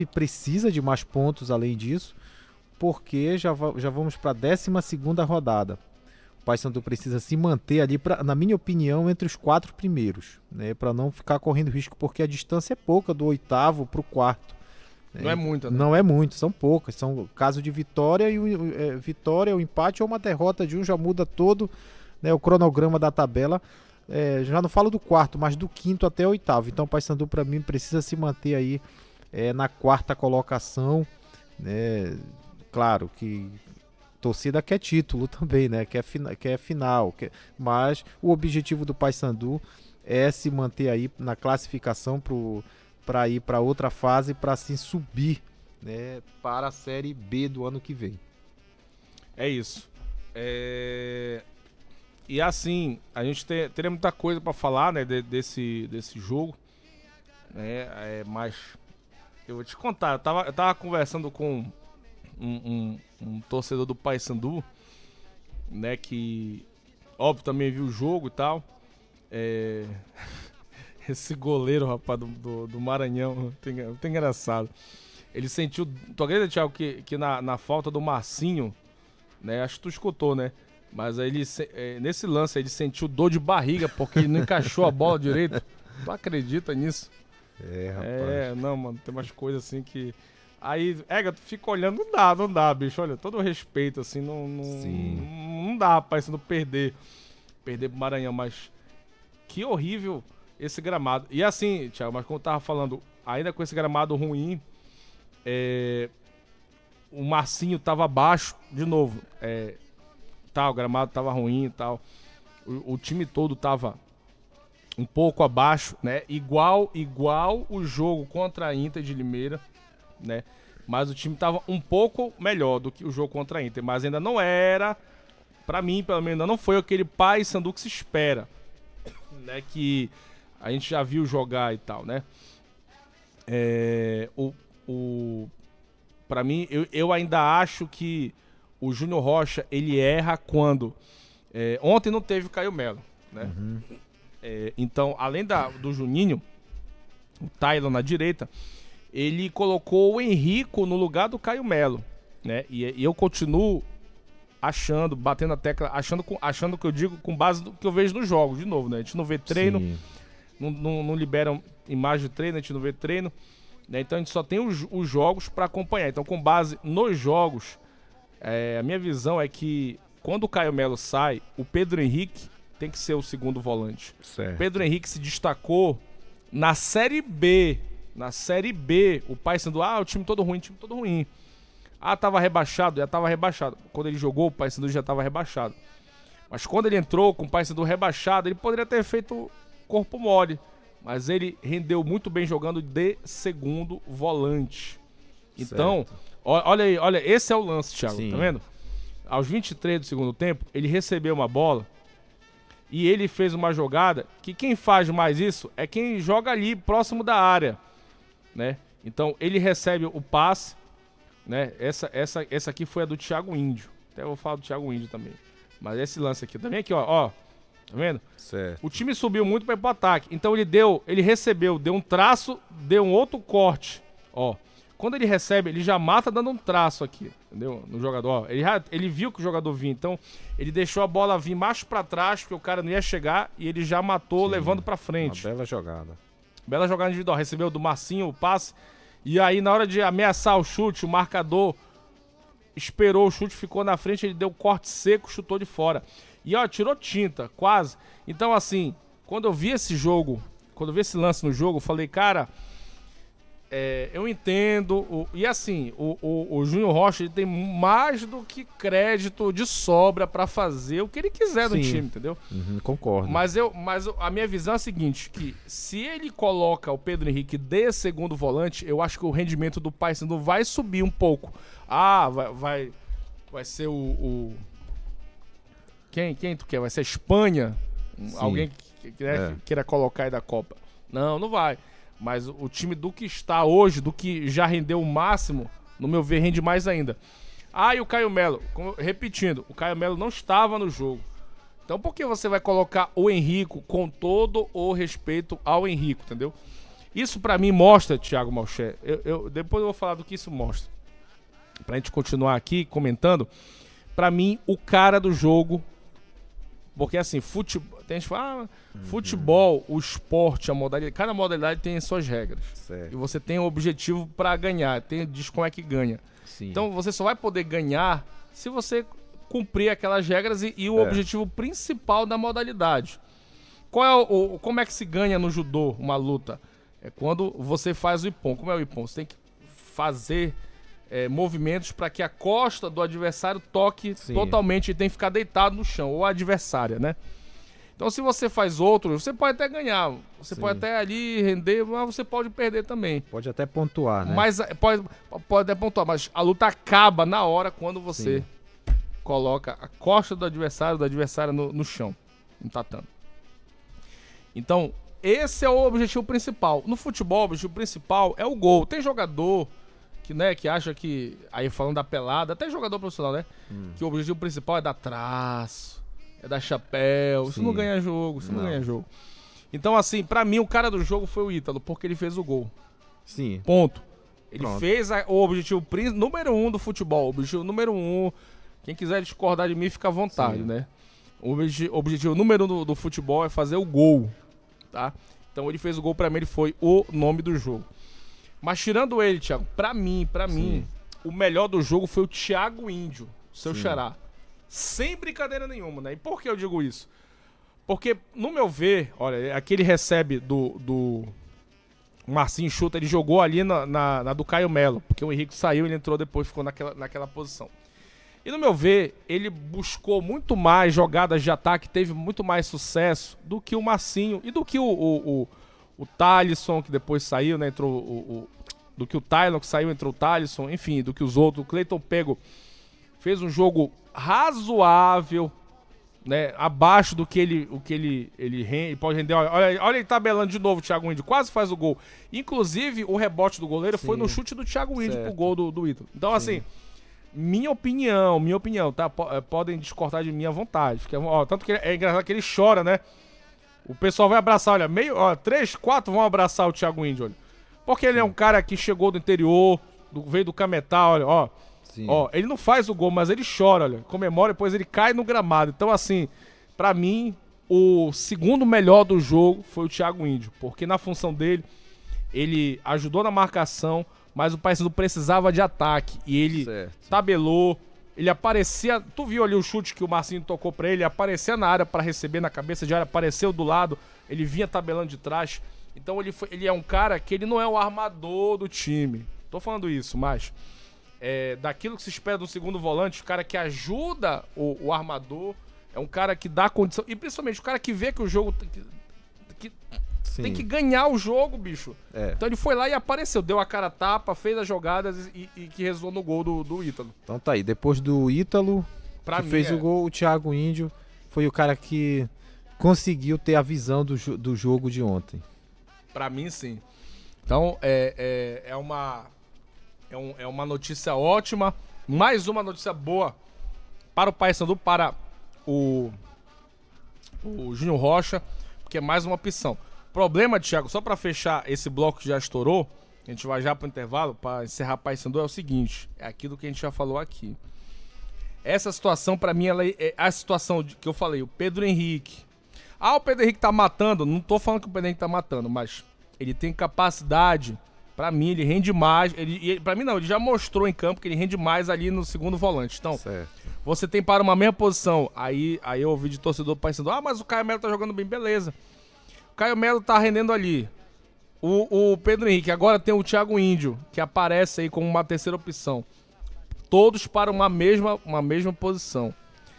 precisa de mais pontos além disso, porque já vamos para a 12ª rodada. O Paysandu precisa se manter ali, na minha opinião, entre os 4 primeiros, né, para não ficar correndo risco, porque a distância é pouca do 8º para o 4º. Não é muita, né? Não é muito, são poucas. São caso de vitória, vitória, o empate ou uma derrota de um já muda todo, né, o cronograma da tabela. Já não falo do 4º, mas do 5º até o 8º. Então o Paysandu, para mim, precisa se manter aí na 4ª colocação, né? Claro que torcida quer título também, né? Quer final, mas o objetivo do Paysandu é se manter aí na classificação para ir para outra fase, para assim subir, né, para a Série B do ano que vem. É isso. E assim, a gente teria muita coisa para falar, né, desse jogo, né? Mas eu vou te contar, eu tava conversando com um torcedor do Paysandu, né, que óbvio também viu o jogo e tal. Esse goleiro, rapaz, do Maranhão, muito engraçado. Ele sentiu, tu acredita, Thiago, que na falta do Marcinho, né, acho que tu escutou, né, mas aí nesse lance ele sentiu dor de barriga porque ele não encaixou a bola direito. Tu acredita nisso? Rapaz. Não, mano, tem umas coisas assim que... Aí, tu fica olhando, não dá, bicho. Olha, todo respeito, assim, não dá, rapaz, se não perder pro Maranhão, mas que horrível esse gramado. E assim, Thiago, mas como eu tava falando, ainda com esse gramado ruim, o Marcinho tava abaixo, de novo, o gramado tava ruim e tal, o time todo tava um pouco abaixo, né, igual o jogo contra a Inter de Limeira, né? Mas o time tava um pouco melhor do que o jogo contra a Inter, mas ainda não era, pra mim, pelo menos, ainda não foi aquele Paysandu que se espera, né? Que a gente já viu jogar e tal, né? Pra mim, eu ainda acho que o Júnior Rocha, ele erra quando... ontem não teve o Caio Melo, né? Uhum. Então, além do Juninho, o Tyler na direita, ele colocou o Henrico no lugar do Caio Melo, né? E eu continuo achando, batendo a tecla, achando que eu digo com base no que eu vejo nos jogos, de novo, né? A gente não vê treino, não liberam imagem de treino, a gente não vê treino, né? Então a gente só tem os jogos para acompanhar. Então, com base nos jogos, a minha visão é que quando o Caio Melo sai, o Pedro Henrique tem que ser o segundo volante. Certo. Pedro Henrique se destacou na Série B. Na Série B, o Paysandu, o time todo ruim. Tava rebaixado, já tava rebaixado. Quando ele jogou, o Paysandu já tava rebaixado. Mas quando ele entrou com o Paysandu rebaixado, ele poderia ter feito corpo mole. Mas ele rendeu muito bem jogando de segundo volante. Então, olha aí, esse é o lance, Thiago, tá vendo? Aos 23 do segundo tempo, ele recebeu uma bola e ele fez uma jogada que quem faz mais isso é quem joga ali próximo da área, né? Então ele recebe o passe, né? Essa aqui foi a do Thiago Índio. Até eu vou falar do Thiago Índio também. Mas esse lance aqui também, aqui, ó, tá vendo? Certo. O time subiu muito para ir pro ataque. Então ele recebeu, deu um traço, deu um outro corte, ó. Quando ele recebe, ele já mata dando um traço aqui, entendeu? No jogador, ó. Ele viu que o jogador vinha, então ele deixou a bola vir mais para trás, porque o cara não ia chegar, e ele já matou, levando para frente. Uma bela jogada. Bela jogada individual. Recebeu do Marcinho o passe. E aí, na hora de ameaçar o chute, o marcador esperou o chute, ficou na frente, ele deu um corte seco, chutou de fora. E ó, tirou tinta, quase. Então, assim, quando eu vi esse jogo, quando eu vi esse lance no jogo, eu falei, cara, eu entendo. E assim, o Júnior Rocha, ele tem mais do que crédito de sobra pra fazer o que ele quiser no time, entendeu? Concordo. Mas a minha visão é a seguinte, que se ele coloca o Pedro Henrique de segundo volante, eu acho que o rendimento do Paysandu vai subir um pouco. Vai ser o quem tu quer? Vai ser a Espanha? Alguém que queira colocar aí da Copa? Não vai. Mas o time do que está hoje, do que já rendeu o máximo, no meu ver, rende mais ainda. E o Caio Melo, repetindo, o Caio Melo não estava no jogo. Então por que você vai colocar o Henrico com todo o respeito ao Henrico, entendeu? Isso pra mim mostra, Thiago Malcher, depois eu vou falar do que isso mostra. Pra gente continuar aqui comentando, pra mim, o cara do jogo, porque assim, futebol, tem gente que fala, futebol, o esporte, a modalidade, cada modalidade tem suas regras. Certo. E você tem um objetivo pra ganhar, diz como é que ganha. Sim. Então você só vai poder ganhar se você cumprir aquelas regras e o objetivo principal da modalidade. Como é que se ganha no judô uma luta? É quando você faz o ippon. Como é o ippon? Você tem que fazer movimentos para que a costa do adversário toque totalmente e tem que ficar deitado no chão, ou a adversária, né? Então se você faz outro, você pode até ganhar, você pode até ali render, mas você pode perder também. Pode até pontuar, né? Mas pode até pontuar, mas a luta acaba na hora quando você coloca a costa do adversário no chão, no tatame. Então, esse é o objetivo principal. No futebol, o objetivo principal é o gol. Tem jogador que acha que, aí falando da pelada, até jogador profissional, né? Que o objetivo principal é dar traço, é dar chapéu. Isso não ganha jogo, não ganha jogo. Então, assim, pra mim, o cara do jogo foi o Ítalo, porque ele fez o gol. Sim. Ponto. Ele fez o objetivo número 1 do futebol. O objetivo número 1. Quem quiser discordar de mim, fica à vontade, né? O objetivo número 1 do futebol é fazer o gol, tá? Então ele fez o gol, pra mim ele foi o nome do jogo. Mas tirando ele, Thiago, pra mim, o melhor do jogo foi o Thiago Índio, seu xará. Sem brincadeira nenhuma, né? E por que eu digo isso? Porque, no meu ver, olha, aqui ele recebe do Marcinho chuta, ele jogou ali na do Caio Melo, porque o Henrique saiu, ele entrou depois, ficou naquela posição. E no meu ver, ele buscou muito mais jogadas de ataque, teve muito mais sucesso do que o Marcinho e do que o Thalisson, que depois saiu, né? Entrou do que o Tylon, que saiu, entrou o Thalisson, enfim, do que os outros. O Cleiton Pego fez um jogo razoável, né? Abaixo do que ele pode render. Olha ele tabelando de novo, o Thiago Índio, quase faz o gol. Inclusive, o rebote do goleiro foi no chute do Thiago Índio pro gol do Ítalo. Então, assim, minha opinião, tá? Podem discordar de mim à vontade. Tanto que é engraçado que ele chora, né? O pessoal vai abraçar, olha, 3, 4 vão abraçar o Thiago Índio, olha. Porque ele é um cara que chegou do interior, veio do Cametá, olha, ele não faz o gol, mas ele chora, olha, comemora, depois ele cai no gramado. Então, assim, pra mim, o segundo melhor do jogo foi o Thiago Índio, porque na função dele, ele ajudou na marcação, mas o Paysandu precisava de ataque, e ele tabelou, ele aparecia, tu viu ali o chute que o Marcinho tocou pra ele aparecia na área pra receber na cabeça de área, apareceu do lado, ele vinha tabelando de trás. Então ele é um cara que ele não é o armador do time. Tô falando isso, mas daquilo que se espera do segundo volante, o cara que ajuda o armador, é um cara que dá condição, e principalmente o cara que vê que o jogo tem que ganhar o jogo, bicho. Então ele foi lá e apareceu, deu a cara a tapa, fez as jogadas e que resultou no gol do Ítalo. Então tá aí, depois do Ítalo, que fez o gol, o Thiago Índio foi o cara que conseguiu ter a visão do jogo de ontem. Pra mim, sim. Então, é uma notícia ótima. Mais uma notícia boa para o Paysandu, para o Júnior Rocha, porque é mais uma opção. Problema, Thiago, só pra fechar esse bloco que já estourou, a gente vai já pro intervalo, pra encerrar Paysandu, é o seguinte, é aquilo que a gente já falou aqui. Essa situação, pra mim, ela é a situação que eu falei, o Pedro Henrique. O Pedro Henrique tá matando, não tô falando que o Pedro Henrique tá matando, mas ele tem capacidade, pra mim, ele rende mais, pra mim não, ele já mostrou em campo que ele rende mais ali no segundo volante. Então, você tem para uma mesma posição, aí eu ouvi de torcedor Paysandu, mas o Caio Melo tá jogando bem, beleza. O Caio Melo tá rendendo ali. O Pedro Henrique, agora tem o Thiago Índio, que aparece aí como uma terceira opção. Todos para uma mesma posição.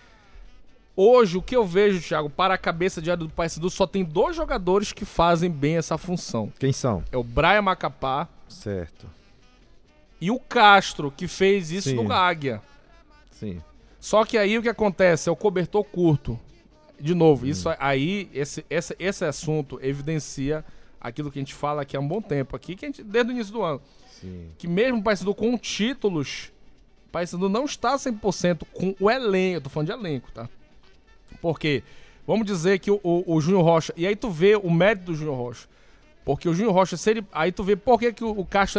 Hoje, o que eu vejo, Thiago, para a cabeça de área do Paysandu, só tem 2 jogadores que fazem bem essa função. Quem são? É o Brian Macapá. Certo. E o Castro, que fez isso no Águia. Sim. Só que aí o que acontece? É o cobertor curto. De novo, isso aí, esse assunto evidencia aquilo que a gente fala aqui há um bom tempo, aqui, desde o início do ano. Sim. Que mesmo o Paysandu com títulos, o Paysandu não está 100% com o elenco. Eu tô falando de elenco, tá? Porque, vamos dizer que o Júnior Rocha, e aí tu vê o mérito do Júnior Rocha. Porque o Júnior Rocha, se ele, aí tu vê por que o Castro